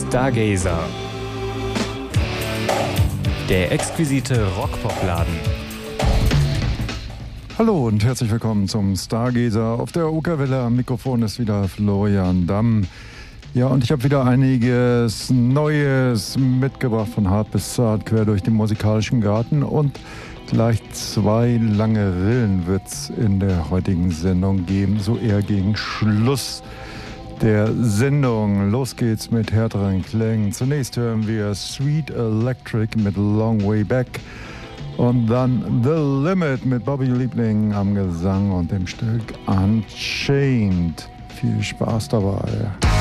Stargazer. Der exquisite Rockpopladen. Hallo und herzlich willkommen zum Stargazer. Auf der Okerwelle am Mikrofon ist wieder Florian Damm. Ja, und ich habe wieder einiges Neues mitgebracht, von hart bis zart, quer durch den musikalischen Garten. Und gleich 2 lange Rillen wird es in der heutigen Sendung geben, so eher gegen Schluss der Sendung. Los geht's mit härteren Klängen. Zunächst hören wir Sweet Electric mit Long Way Back und dann The Limit mit Bobby Liebling am Gesang und dem Stück Unchained. Viel Spaß dabei.